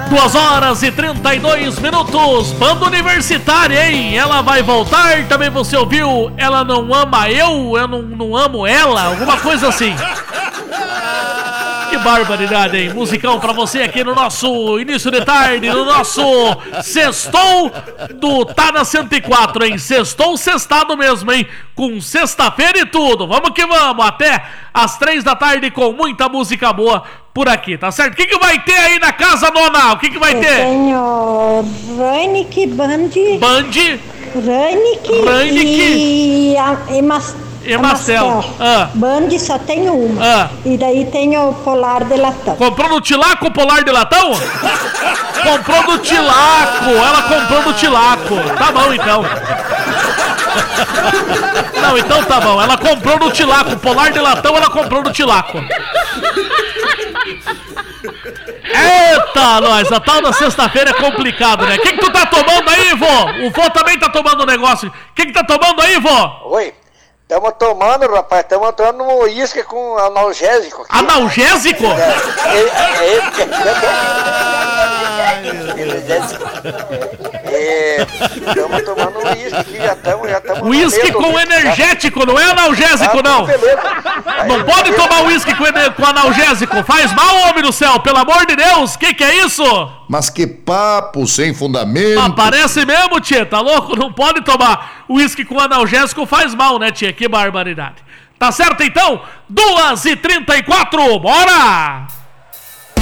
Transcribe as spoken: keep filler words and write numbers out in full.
duas horas e trinta e dois minutos. Banda Universitária, hein? Ela vai voltar. Também você ouviu? Ela não ama eu, eu não, não amo ela. Alguma coisa assim. Que barbaridade, hein? Musicão pra você aqui no nosso início de tarde, no nosso Sextou do Tá na cento e quatro, hein? Sextou sextado mesmo, hein? Com sexta-feira e tudo. Vamos que vamos, até às três da tarde com muita música boa por aqui, tá certo? O que que vai ter aí na casa, Nona? O que que vai Eu ter? tenho Reinik, Band, Band, Reinik Reinik. e, a, e, Mas, E Mastel. Ah. Band só tem uma. Ah. E daí tem o Polar de latão. Comprou no Tilaco o Polar de latão? Comprou no Tilaco. Ela comprou no Tilaco. Tá bom, então. Não, então tá bom. Ela comprou no Tilaco. O Polar de latão ela comprou no Tilaco. Eita, nós. A tal da sexta-feira é complicado, né? O que que tu tá tomando aí, vô? O vô também tá tomando um negócio. O que que tá tomando aí, vô? Oi. Estamos tomando, rapaz, estamos tomando um uísque com analgésico. Aqui. Analgésico? É, é, é, estamos tomando um uísque aqui, já estamos, já estamos. Uísque com energético, não é analgésico, não. Não pode tomar uísque com, com analgésico, faz mal, homem do céu, pelo amor de Deus, que que é isso? Mas que papo sem fundamento. Ah, parece mesmo, tia, tá louco? Não pode tomar uísque com analgésico, faz mal, né, tia? Que barbaridade. Tá certo, então? duas e trinta e quatro, bora!